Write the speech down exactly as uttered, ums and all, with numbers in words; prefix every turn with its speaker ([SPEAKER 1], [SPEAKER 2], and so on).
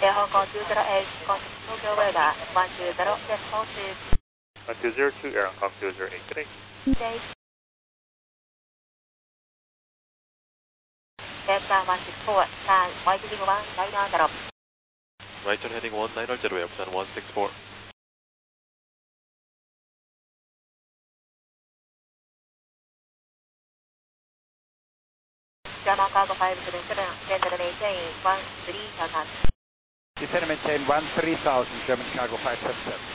[SPEAKER 1] Hong Kong two zero eight, contact Tokyo radar one two zero, decimal two.
[SPEAKER 2] one two zero two, Air Hong Kong two zero eight, good day.
[SPEAKER 1] Day. Delta one six four, San, white heading one nine zero.
[SPEAKER 3] Right turn heading one nine zero, Airplane one six four.
[SPEAKER 1] German cargo five seven seven, descend maintain one three thousand.
[SPEAKER 4] Descend maintain one three thousand, German cargo five seven seven.